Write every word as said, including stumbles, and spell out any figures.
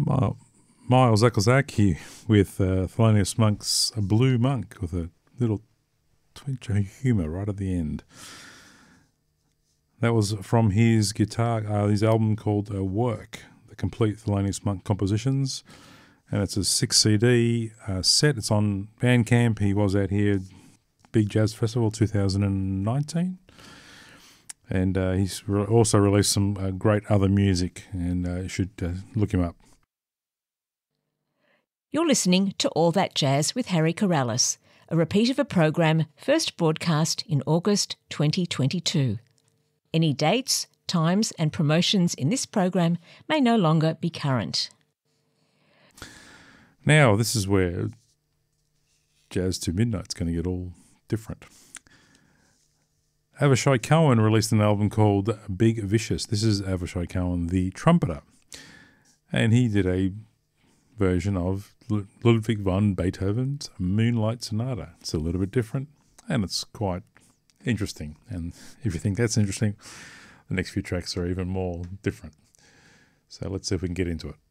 Mi- Miles Ecclesacchi with uh, Thelonious Monk's A Blue Monk with a little twinge of humour right at the end. That was from his guitar, uh, his album called uh, Work, the complete Thelonious Monk compositions. And it's a six C D uh, set. It's on Bandcamp. He was out here, Big Jazz Festival two thousand nineteen. And uh, he's re- also released some uh, great other music, and uh, you should uh, look him up. You're listening to All That Jazz with Harry Corrales, a repeat of a program first broadcast in August twenty twenty-two. Any dates, times and promotions in this program may no longer be current. Now, this is where Jazz to Midnight's going to get all different. Avishai Cohen released an album called Big Vicious. This is Avishai Cohen, the trumpeter. And he did a version of Ludwig van Beethoven's Moonlight Sonata. It's a little bit different, and it's quite interesting. And if you think that's interesting, the next few tracks are even more different. So let's see if we can get into it.